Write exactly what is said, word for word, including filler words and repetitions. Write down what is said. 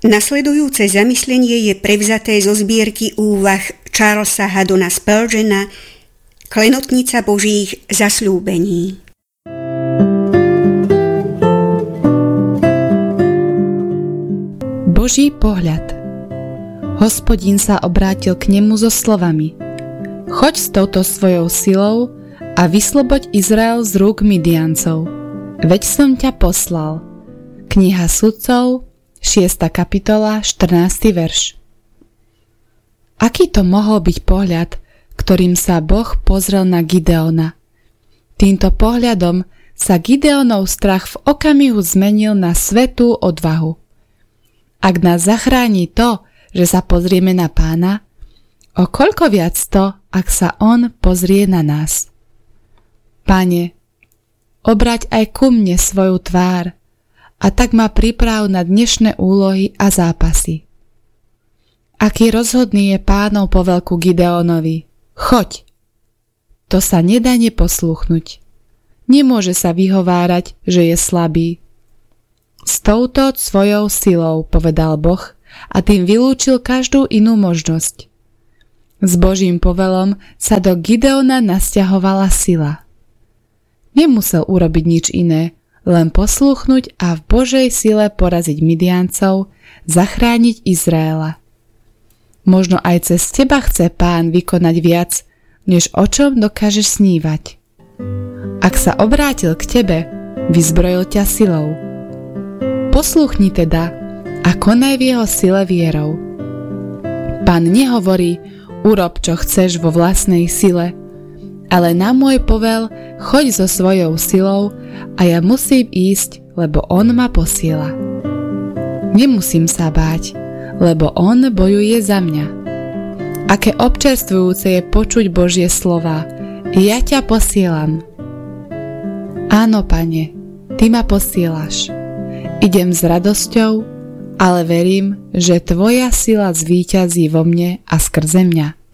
Nasledujúce zamyslenie je prevzaté zo zbierky úvah Charlesa Haddona Spurgeona Klenotnica Božích zasľúbení. Boží pohľad. Hospodin sa obrátil k nemu so slovami: Choď s touto svojou silou a vysloboď Izrael z rúk Midiancov. Veď som ťa poslal. Kniha Sudcov, šiesta kapitola, štrnásty verš. Aký to mohol byť pohľad, ktorým sa Boh pozrel na Gideona? Týmto pohľadom sa Gideonov strach v okamihu zmenil na svätú odvahu. Ak nás zachráni to, že sa pozrieme na Pána, o koľko viac to, ak sa On pozrie na nás. Pane, obráť aj ku mne svoju tvár a tak ma priprav na dnešné úlohy a zápasy. Aký rozhodný je Pánov povel ku Gideonovi: Choď! To sa nedá neposluchnúť. Nemôže sa vyhovárať, že je slabý. S touto svojou silou, povedal Boh, a tým vylúčil každú inú možnosť. S Božím povelom sa do Gideona nasťahovala sila. Nemusel urobiť nič iné, len poslúchnuť a v Božej sile poraziť Midiancov, zachrániť Izraela. Možno aj cez teba chce Pán vykonať viac, než o čom dokážeš snívať. Ak sa obrátil k tebe, vyzbrojil ťa silou. Poslúchni teda a konaj v jeho sile vierou. Pán nehovorí: urob, čo chceš vo vlastnej sile, ale na môj povel choď so svojou silou a ja musím ísť, lebo on ma posiela. Nemusím sa báť, lebo on bojuje za mňa. Aké občerstvujúce je počuť Božie slová: ja ťa posielam. Áno, Pane, ty ma posielaš. Idem s radosťou, ale verím, že tvoja sila zvíťazí vo mne a skrze mňa.